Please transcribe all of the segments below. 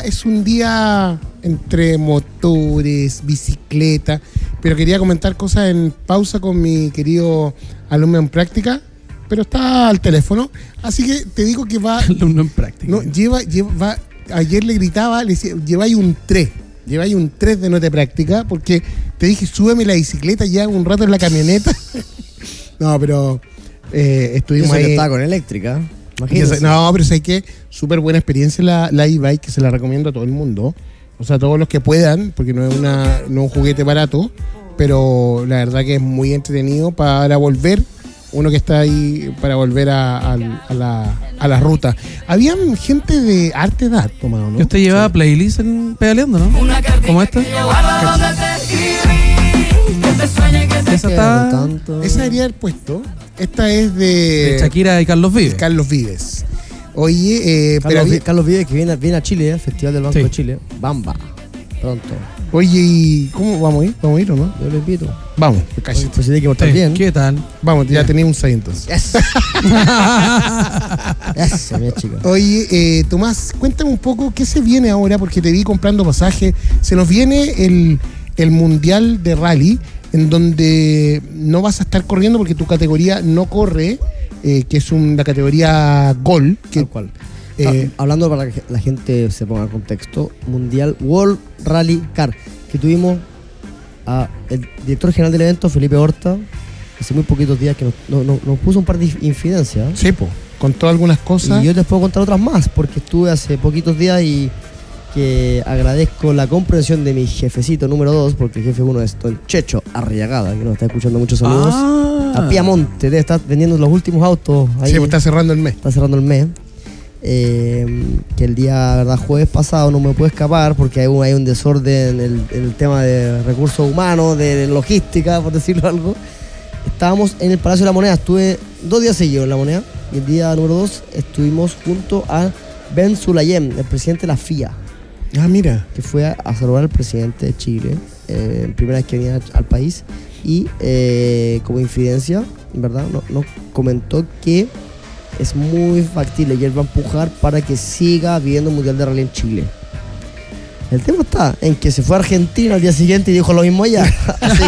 es un día entre motores, bicicleta, pero quería comentar cosas en pausa con mi querido alumno en práctica, pero está al teléfono, así que te digo que va... Alumno en práctica. No, va, ayer le gritaba, le decía, lleváis un 3 de nota de práctica, porque te dije, súbeme la bicicleta, ya un rato en la camioneta. No, pero estuvimos eso ahí. que estaba con eléctrica. No, pero ¿sabes qué? Súper buena experiencia la e-bike, que se la recomiendo a todo el mundo. O sea, a todos los que puedan, porque no es un juguete barato, pero la verdad que es muy entretenido para volver. Uno que está ahí para volver a la ruta. Habían gente de arte edad tomado, ¿no? ¿Y usted llevaba playlist en Pedaleando, no? ¿Como esta? Esa debería haber puesto. Esta es de Shakira y Carlos Vives. Carlos Vives. Oye, Carlos Vives, que viene a Chile, el Festival del Banco de Chile. Bamba. Pronto. Oye, ¿y cómo vamos a ir? ¿Vamos a ir o no? Yo lo invito. Vamos, pues tiene que portar bien. ¿Qué tal? Vamos, ya tenemos un 6 entonces. Yes. Yes, mi chica. Oye, Tomás, cuéntame un poco qué se viene ahora, porque te vi comprando pasajes. Se nos viene el Mundial de Rally, en donde no vas a estar corriendo porque tu categoría no corre, que es la categoría Gol. Tal cual. Hablando para que la gente se ponga en contexto, Mundial World Rally Car, que tuvimos el director general del evento, Felipe Horta, hace muy poquitos días que nos puso un par de infidencias. Sí, contó algunas cosas. Y yo te puedo contar otras más, porque estuve hace poquitos días y que agradezco la comprensión de mi jefecito número 2, porque el jefe 1 es Don Checho Arriagada, que nos está escuchando. Muchos saludos. A Piamonte, debe estar vendiendo los últimos autos ahí. Sí, pues está cerrando el mes. Que el día, verdad, jueves pasado no me puedo escapar porque hay un desorden en el tema de recursos humanos, de logística, por decirlo algo. Estábamos en el Palacio de la Moneda, estuve 2 días seguidos en la Moneda, y el día número 2 estuvimos junto a Ben Sulayem, el presidente de la FIA. Ah, mira. Que fue a saludar al presidente de Chile, primera vez que venía al país, y como infidencia, ¿verdad? Nos comentó que es muy factible y él va a empujar para que siga habiendo un Mundial de Rally en Chile. El tema está en que se fue a Argentina al día siguiente y dijo lo mismo allá. Así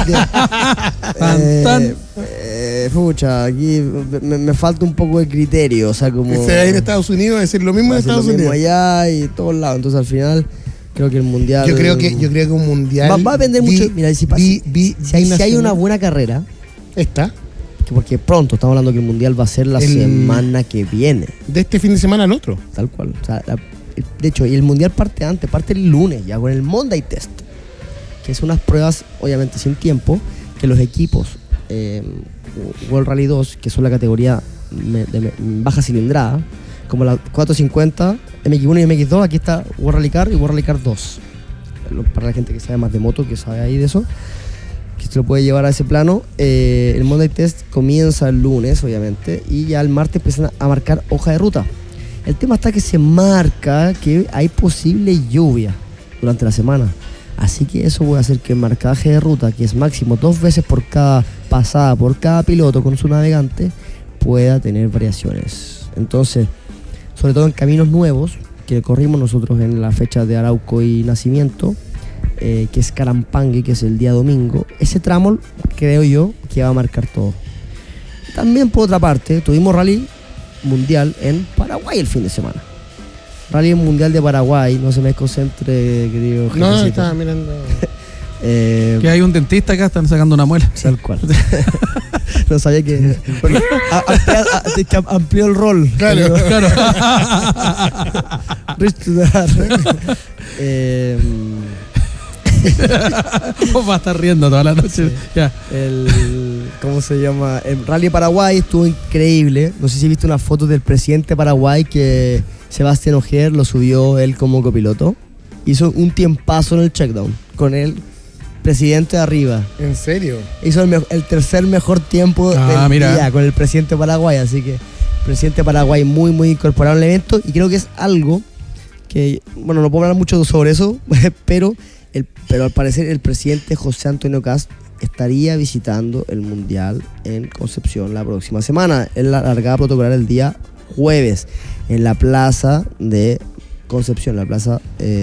que pucha, aquí me falta un poco de criterio, o sea, como se va a ir a Estados Unidos a decir lo mismo en Estados Unidos, allá y todos lados. Entonces al final creo que el Mundial, yo creo que un Mundial va a depender mucho. Mira, si hay una buena carrera, porque pronto estamos hablando que el Mundial va a ser la semana que viene. De este fin de semana al otro. Tal cual. O sea, de hecho, y el Mundial parte el lunes, ya con el Monday Test, que son unas pruebas, obviamente sin tiempo, que los equipos World Rally 2, que son la categoría de baja cilindrada, como la 450, MX1 y MX2, aquí está World Rally Car y World Rally Car 2. Para la gente que sabe más de moto, que sabe ahí de eso, que se lo puede llevar a ese plano. El Monday Test comienza el lunes, obviamente, y ya el martes empiezan a marcar hoja de ruta. El tema está que se marca que hay posible lluvia durante la semana. Así que eso puede hacer que el marcaje de ruta, que es máximo 2 veces por cada pasada, por cada piloto con su navegante, pueda tener variaciones. Entonces, sobre todo en caminos nuevos, que corrimos nosotros en la fecha de Arauco y Nacimiento, que es Carampangue, que es el día domingo, ese tramo creo yo que va a marcar todo. También por otra parte, tuvimos rally mundial en Paraguay el fin de semana. Rally Mundial de Paraguay, no se me desconcentre, querido jefecito. No, estaba mirando. Que hay un dentista acá, están sacando una muela. Tal cual. No sabía que amplió el rol. Claro. Va a estar riendo toda la noche. Sí. Ya. ¿Cómo se llama? El Rally Paraguay estuvo increíble. No sé si viste una foto del presidente de Paraguay que Sebastián Ogier lo subió él como copiloto. Hizo un tiempazo en el checkdown con el presidente de arriba. ¿En serio? Hizo el tercer mejor tiempo del día con el presidente de Paraguay. Así que el presidente de Paraguay muy, muy incorporado al evento. Y creo que es algo que, bueno, no puedo hablar mucho sobre eso, pero al parecer el presidente José Antonio Kast estaría visitando el Mundial en Concepción la próxima semana. Él largaba protocolar el día jueves en la plaza de Concepción, la plaza